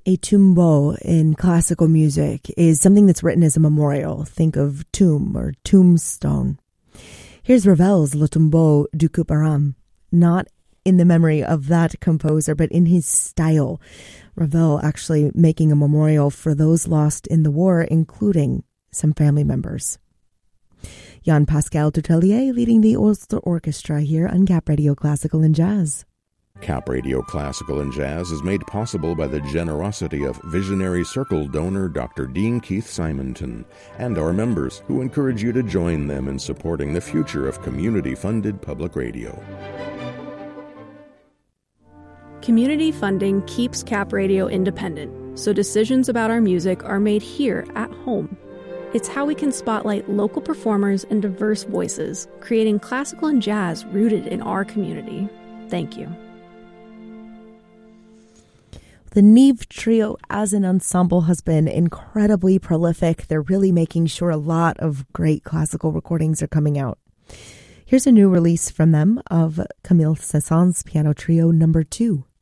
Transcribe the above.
A tombeau in classical music is something that's written as a memorial. Think of tomb or tombstone. Here's Ravel's Le Tombeau du Couperin, not in the memory of that composer, but in his style. Ravel actually making a memorial for those lost in the war, including some family members. Jean-Pascal Tutelier leading the Ulster Orchestra here on Cap Radio Classical and Jazz. Cap Radio Classical and Jazz is made possible by the generosity of Visionary Circle donor Dr. Dean Keith Simonton and our members, who encourage you to join them in supporting the future of community-funded public radio. Community funding keeps Cap Radio independent, so decisions about our music are made here at home. It's how we can spotlight local performers and diverse voices, creating classical and jazz rooted in our community. Thank you. The Neve Trio as an ensemble has been incredibly prolific. They're really making sure a lot of great classical recordings are coming out. Here's a new release from them of Camille Saint-Saëns Piano Trio No. 2.